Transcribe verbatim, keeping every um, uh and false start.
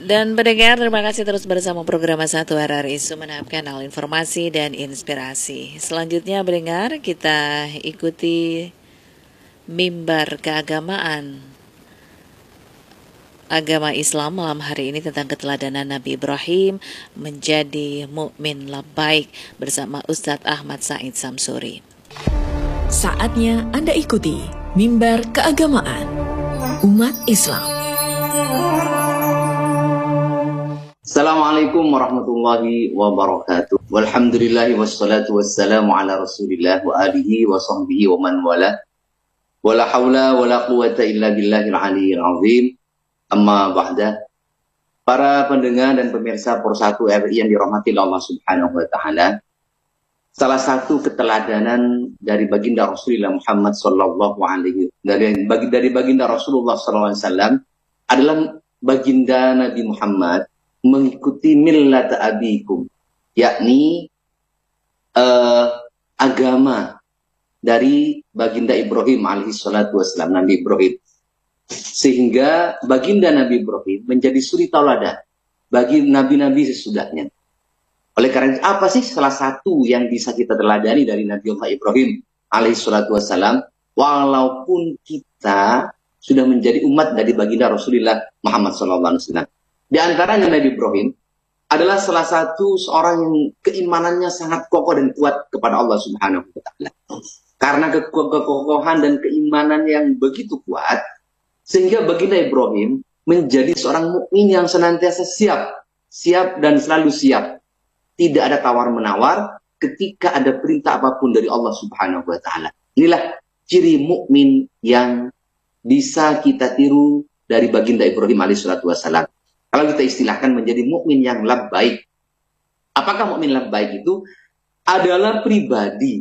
Dan pendengar, terima kasih terus bersama program satu R R I Sumeneb, kanal informasi dan inspirasi. Selanjutnya pendengar, kita ikuti mimbar keagamaan agama Islam malam hari ini tentang keteladanan Nabi Ibrahim menjadi mukmin labbaik bersama Ustadz Ahmad Said Samsuri. Saatnya Anda ikuti mimbar keagamaan umat Islam. Assalamualaikum warahmatullahi wabarakatuh. Walhamdulillahi wassalatu wassalamu ala rasulillah wa alihi wa sahbihi wa man wala. Wala hawla wala quwata illa billahil aliyyil azim. Amma ba'da. Para pendengar dan pemirsa Persatu R I yang dirahmati Allah Subhanahu wa taala. Salah satu keteladanan dari baginda Rasulullah Muhammad sallallahu alaihi dari bagi dari baginda Rasulullah sallallahu alaihi wasallam adalah baginda Nabi Muhammad mengikuti millat abikum, yakni uh, agama dari baginda Ibrahim alaihi salatu wassalam, Nabi Ibrahim. Sehingga baginda Nabi Ibrahim menjadi suri tauladan bagi nabi-nabi sesudahnya. Oleh karena itu, apa sih salah satu yang bisa kita teladani dari Nabi Allah Ibrahim alaihi salatu wassalam, walaupun kita sudah menjadi umat dari baginda Rasulullah Muhammad sallallahu alaihi wasallam. Di antaranya Nabi Ibrahim adalah salah satu seorang yang keimanannya sangat kokoh dan kuat kepada Allah Subhanahu wa taala. Karena kekokohan dan keimanan yang begitu kuat, sehingga baginda Ibrahim menjadi seorang mukmin yang senantiasa siap, siap dan selalu siap. Tidak ada tawar-menawar ketika ada perintah apapun dari Allah Subhanahu wa taala. Inilah ciri mukmin yang bisa kita tiru dari baginda Ibrahim alaihissalatu wassalam. Kalau kita istilahkan menjadi mukmin yang labbaik. Apakah mukmin labbaik itu? Adalah pribadi